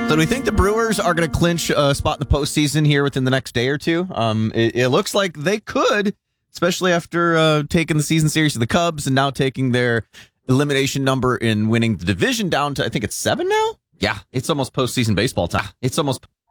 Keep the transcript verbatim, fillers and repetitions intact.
So do we think the Brewers are going to clinch a spot in the postseason here within the next day or two? Um, it, it looks like they could, especially after uh, taking the season series to the Cubs and now taking their elimination number in winning the division down to, I think it's seven now? Yeah, it's almost postseason baseball time. It's almost